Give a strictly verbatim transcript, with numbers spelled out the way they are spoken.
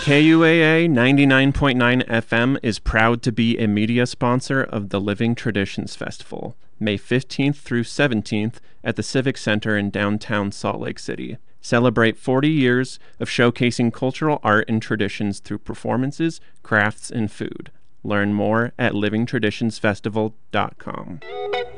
K U A A ninety-nine point nine F M is proud to be a media sponsor of the Living Traditions Festival, May fifteenth through seventeenth at the Civic Center in downtown Salt Lake City. Celebrate forty years of showcasing cultural art and traditions through performances, crafts, and food. Learn more at living traditions festival dot com.